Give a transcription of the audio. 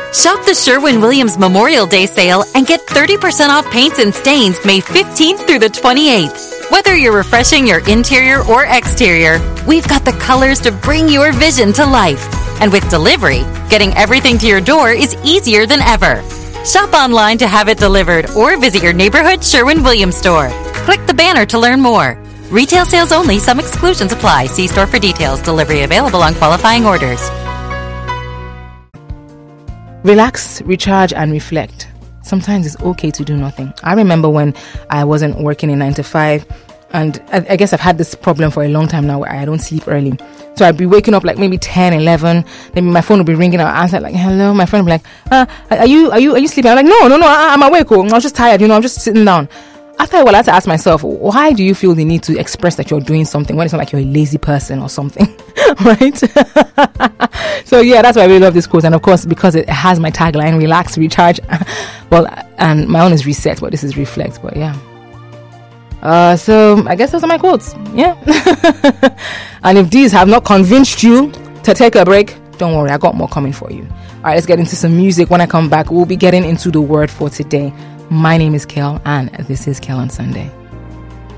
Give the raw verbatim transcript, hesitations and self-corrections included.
Shop the Sherwin-Williams Memorial Day sale and get thirty percent off paints and stains May fifteenth through the twenty-eighth. Whether you're refreshing your interior or exterior, we've got the colors to bring your vision to life. And with delivery, getting everything to your door is easier than ever. Shop online to have it delivered or visit your neighborhood Sherwin-Williams store. Click the banner to learn more. Retail sales only. Some exclusions apply. See store for details. Delivery available on qualifying orders. Relax, recharge, and reflect. Sometimes it's okay to do nothing. I remember when I wasn't working in nine to five, and I, I guess I've had this problem for a long time now where I don't sleep early. So I'd be waking up like maybe ten, eleven. Then my phone would be ringing. I'll answer like, hello. My friend would be like, uh, are you, are you, are you sleeping? I'm like, no, no, no, I, I'm awake. Oh, I was just tired. You know, I'm just sitting down. After a while, I had to ask myself, why do you feel the need to express that you're doing something when it's not like you're a lazy person or something, right? So yeah, that's why I really love this quote. And of course, because it has my tagline, relax, recharge. Well, and my own is reset, but this is reflect. But yeah. Uh, so I guess those are my quotes. Yeah. And if these have not convinced you to take a break, don't worry, I got more coming for you. All right, let's get into some music. When I come back, we'll be getting into the word for today. My name is Kel, and this is Kel on Sunday.